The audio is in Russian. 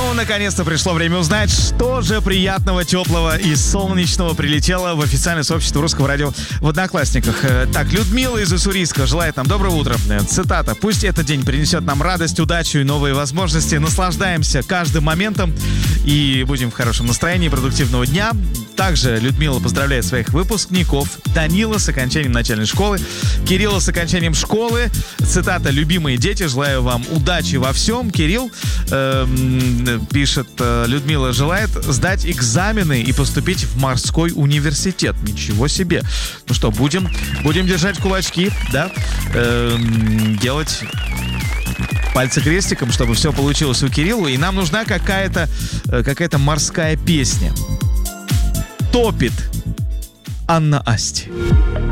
Ну, наконец-то пришло время узнать, что же приятного, теплого и солнечного прилетело в официальное сообщество Русского радио в Одноклассниках. Так, Людмила из Уссурийска желает нам доброго утра. Цитата. «Пусть этот день принесет нам радость, удачу и новые возможности. Наслаждаемся каждым моментом и будем в хорошем настроении. Продуктивного дня». Также Людмила поздравляет своих выпускников. Данила с окончанием начальной школы, Кирилла с окончанием школы. Цитата. «Любимые дети, желаю вам удачи во всем». Кирилл пишет, Людмила желает сдать экзамены и поступить в морской университет. Ничего себе. Ну что, будем держать кулачки, да? Делать пальцы крестиком, чтобы все получилось у Кирилла. И нам нужна какая-то морская песня. «Топит» Анна Асти.